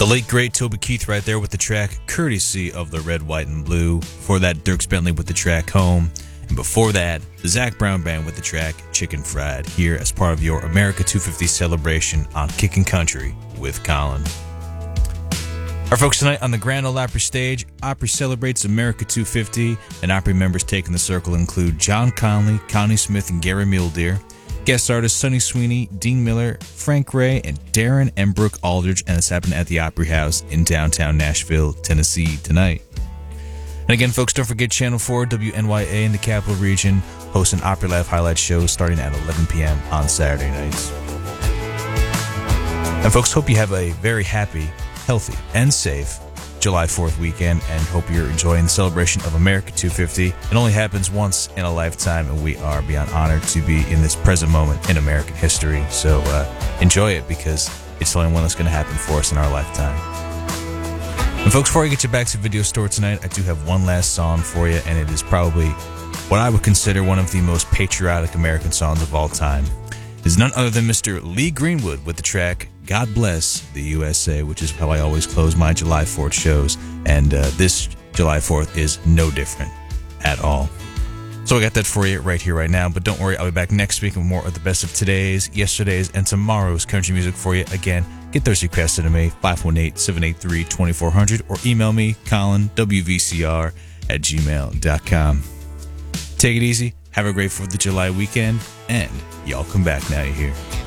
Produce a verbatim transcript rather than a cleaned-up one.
The late, great Toby Keith right there with the track courtesy of the Red, White, and Blue. Before that, Dierks Bentley with the track Home. And before that, the Zac Brown Band with the track Chicken Fried, here as part of your America two fifty celebration on Kickin' Country with Colin. Our folks, tonight on the Grand Ole Opry stage, Opry celebrates America two fifty, and Opry members taking the circle include John Conley, Connie Smith, and Gary Mule-Deer. Guest artists Sonny Sweeney, Dean Miller, Frank Ray, and Darren and Brooke Aldridge, and it's happening at the Opry House in downtown Nashville, Tennessee tonight. And again, folks, don't forget Channel four, W N Y A in the Capital Region, hosting Opry Live highlight shows starting at eleven p.m. on Saturday nights. And folks, hope you have a very happy, healthy, and safe July fourth weekend, and hope you're enjoying the celebration of America two fifty. It only happens once in a lifetime, and we are beyond honored to be in this present moment in American history. So uh, enjoy it, because it's the only one that's going to happen for us in our lifetime. And folks, before I get you back to the video store tonight, I do have one last song for you, and it is probably what I would consider one of the most patriotic American songs of all time. It's none other than Mister Lee Greenwood with the track God Bless the U S A, which is how I always close my July fourth shows, and uh, this July fourth is no different at all. So I got that for you right here, right now, but don't worry, I'll be back next week with more of the best of today's, yesterday's, and tomorrow's country music for you. Again, get those requested to me, five one eight, seven eight three, two four zero zero, or email me, Colin, W V C R, at gmail dot com. Take it easy, have a great fourth of July weekend, and y'all come back now, you hear.